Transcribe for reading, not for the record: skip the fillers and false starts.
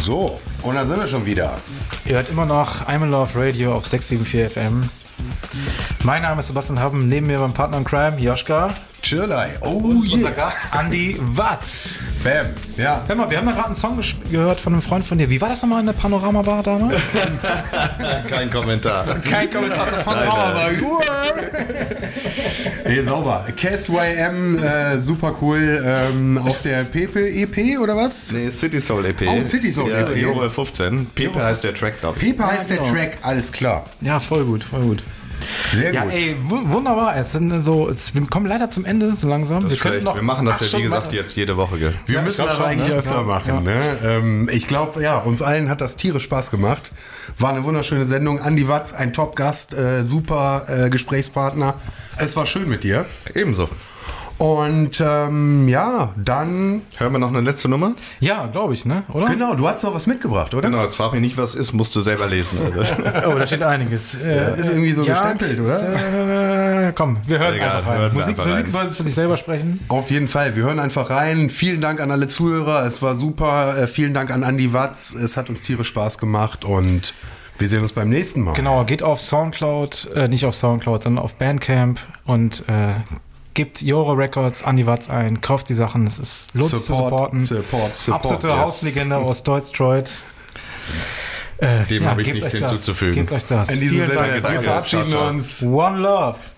So, und dann sind wir schon wieder. Ihr hört immer noch I'm in Love Radio auf 674 FM. Mein Name ist Sebastian Happen, neben mir mein Partner in Crime, Joschka. Chirlei. Oh und yeah. Unser Gast, Andi Watz. Bam. Ja. Hör mal, wir haben da gerade einen Song gehört von einem Freund von dir. Wie war das nochmal in der Panorama-Bar damals? Kein Kommentar. Kein Kommentar zur Panorama-Bar. Nee, sauber. KSYM, super cool. Auf der Pepe EP oder was? Nee, City Soul EP. Oh, City Soul ja, EP. Jore 15. Pepe heißt der Track, glaube ich. Pepe heißt genau. der Track, alles klar. Ja, voll gut, voll gut. Sehr Ja, gut. ey, wunderbar. Wir kommen leider zum Ende so langsam. Das ist schlecht. Wir machen das ja, wie gesagt, jetzt jede Woche. Gell? Wir Ja, ich müssen glaub das schon, eigentlich ne? öfter Ja, machen. ja. Ne? Ich glaube, ja, uns allen hat das tierisch Spaß gemacht. War eine wunderschöne Sendung. Andi Watz, ein Top-Gast, super Gesprächspartner. Es war schön mit dir. Ebenso. Und ja, dann... Hören wir noch eine letzte Nummer? Ja, glaube ich, ne? Oder? Genau, du hast noch was mitgebracht, oder? Genau, jetzt frag mich nicht, was ist, musst du selber lesen. Oh, da steht einiges. Ist irgendwie so gestempelt, oder? Komm, wir hören Egal, einfach rein. hören wir Musik einfach rein. soll für sich selber sprechen. Auf jeden Fall, wir hören einfach rein. Vielen Dank an alle Zuhörer, es war super. Vielen Dank an Andi Watz, es hat uns tierisch Spaß gemacht und wir sehen uns beim nächsten Mal. Genau, geht auf Soundcloud, nicht auf Soundcloud, sondern auf Bandcamp und gebt Jore Records, Andi Watz ein, kauft die Sachen, es ist lohnt sich zu supporten. Support. Absolute yes. Hauslegende aus Detroit. Dem habe ich gebt nichts euch das, hinzuzufügen. Gebt euch das. In diesem Vielen Sinne, Dank für wir alles. verabschieden Ciao, ciao. uns. One Love.